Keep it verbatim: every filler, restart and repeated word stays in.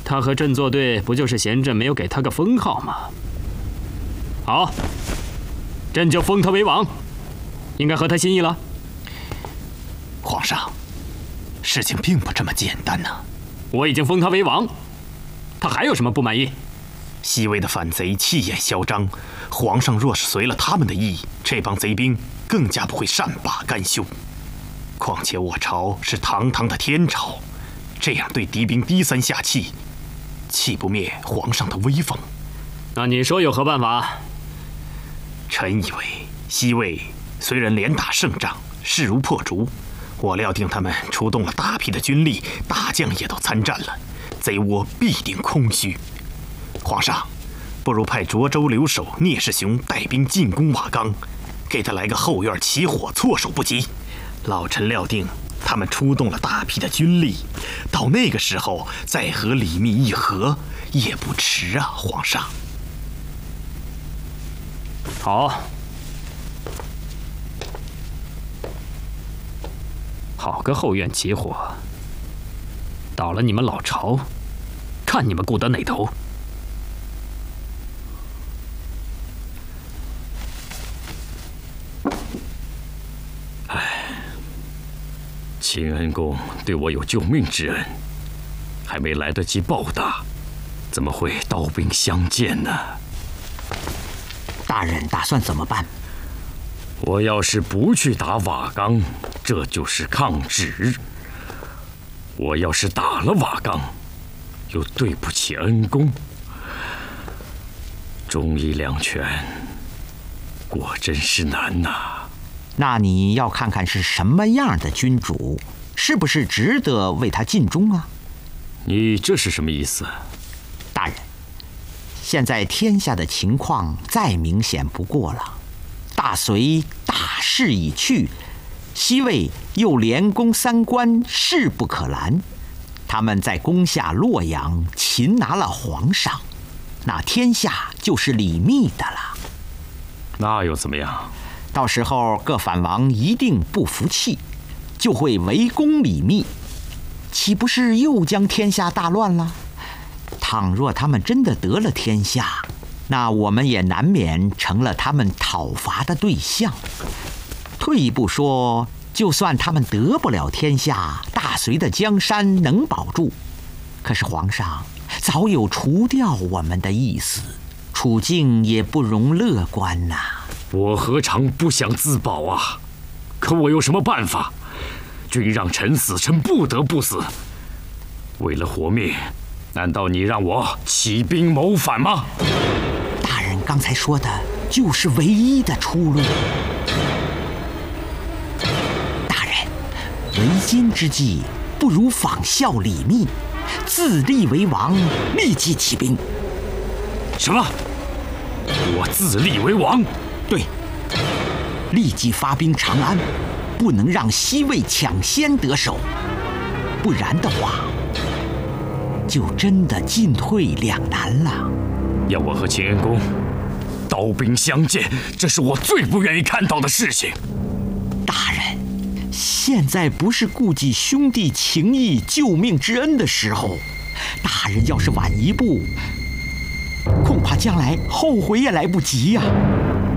他和朕作对，不就是嫌朕没有给他个封号吗？好，朕就封他为王，应该合他心意了。 皇上，事情并不这么简单呐、啊。 我已经封他为王，他还有什么不满意？ 西魏的反贼气焰嚣张，皇上若是随了他们的意，这帮贼兵更加不会善罢甘休。况且我朝是堂堂的天朝，这样对敌兵低三下气，岂不灭皇上的威风？ 那你说有何办法？ 臣以为西魏虽然连打胜仗，势如破竹，我料定他们出动了大批的军力，大将也都参战了，贼窝必定空虚。皇上，不如派涿州留守聂士雄带兵进攻瓦岗，给他来个后院起火，措手不及。老臣料定他们出动了大批的军力，到那个时候再和李密议和也不迟啊，皇上。 好，好个后院起火，倒了你们老巢，看你们顾得哪头！ 秦恩公对我有救命之恩，还没来得及报答，怎么会刀兵相见呢？ 大人打算怎么办？ 我要是不去打瓦岗，这就是抗旨；我要是打了瓦岗，又对不起恩公。忠义两全，果真是难呐、啊。 那你要看看是什么样的君主，是不是值得为他尽忠啊？ 你这是什么意思？ 大人，现在天下的情况再明显不过了。大隋大势已去，西魏又连攻三关，势不可拦。他们在攻下洛阳，擒拿了皇上，那天下就是李密的了。 那又怎么样？ 到时候各反王一定不服气，就会围攻李密，岂不是又将天下大乱了？倘若他们真的得了天下，那我们也难免成了他们讨伐的对象。退一步说，就算他们得不了天下，大隋的江山能保住，可是皇上早有除掉我们的意思，处境也不容乐观呐、啊。 我何尝不想自保啊！可我有什么办法？君让臣死，臣不得不死。为了活命，难道你让我起兵谋反吗？ 大人刚才说的就是唯一的出路。大人，为今之计，不如仿效李密，自立为王，立即起兵。 什么？我自立为王？ 对，立即发兵长安，不能让西魏抢先得手，不然的话，就真的进退两难了。 要我和秦恩公刀兵相见，这是我最不愿意看到的事情。 大人，现在不是顾及兄弟情义、救命之恩的时候。大人要是晚一步，恐怕将来后悔也来不及呀、啊。